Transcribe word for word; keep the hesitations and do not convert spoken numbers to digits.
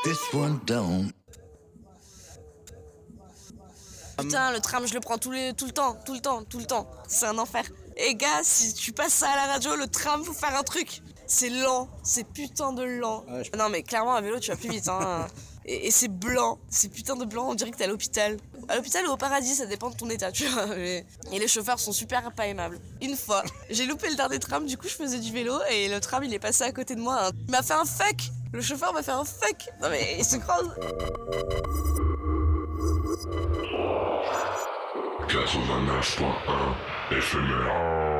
This one don't. Putain, le tram, je le prends tout, les, tout le temps, tout le temps, tout le temps. C'est un enfer. Et gars, si tu passes ça à la radio, le tram, faut faire un truc. C'est lent, c'est putain de lent. Ouais, je... Non mais clairement, à vélo, tu vas plus vite, hein. Et, et c'est blanc, c'est putain de blanc, on dirait que t'es à l'hôpital. À l'hôpital ou au paradis, ça dépend de ton état, tu vois. Et les chauffeurs sont super pas aimables. Une fois, j'ai loupé le dernier tram, du coup je faisais du vélo et le tram il est passé à côté de moi. Il m'a fait un fuck. Le chauffeur m'a fait un fuck. Non mais il se croise. quatre-vingt-neuf point un éphémère.